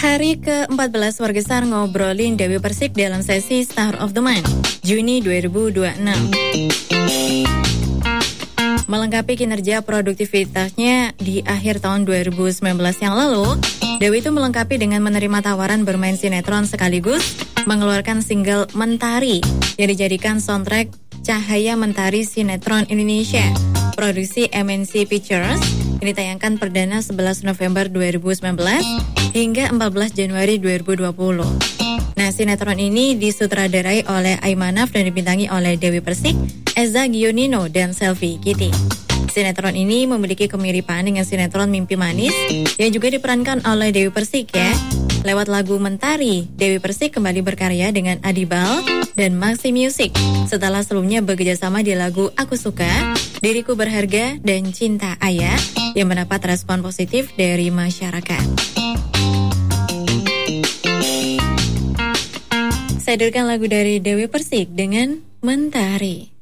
Hari ke-14 Warga Star ngobrolin Dewi Persik dalam sesi Star of the Month, Juni 2026. Melengkapi kinerja produktivitasnya di akhir tahun 2019 yang lalu, Dewi itu melengkapi dengan menerima tawaran bermain sinetron sekaligus mengeluarkan single Mentari yang dijadikan soundtrack Cahaya Mentari Sinetron Indonesia, produksi MNC Pictures, yang ditayangkan perdana 11 November 2019 hingga 14 Januari 2020. Nah, sinetron ini disutradarai oleh Aimanaf dan dibintangi oleh Dewi Persik, Eza Gionino, dan Selvi Kitty. Sinetron ini memiliki kemiripan dengan sinetron Mimpi Manis yang juga diperankan oleh Dewi Persik ya. Lewat lagu Mentari, Dewi Persik kembali berkarya dengan Adibal dan Maxi Music setelah sebelumnya bekerjasama di lagu Aku Suka, Diriku Berharga, dan Cinta Ayah yang mendapat respon positif dari masyarakat. Saya hadirkan lagu dari Dewi Persik dengan Mentari.